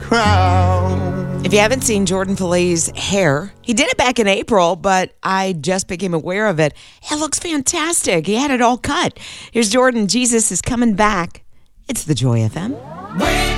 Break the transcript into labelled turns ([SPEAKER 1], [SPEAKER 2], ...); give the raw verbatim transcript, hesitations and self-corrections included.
[SPEAKER 1] crown.
[SPEAKER 2] If you haven't seen Jordan Fille's hair, he did it back in April, but I just became aware of it. It looks fantastic. He had it all cut. Here's Jordan. Jesus is coming back. It's the Joy F M.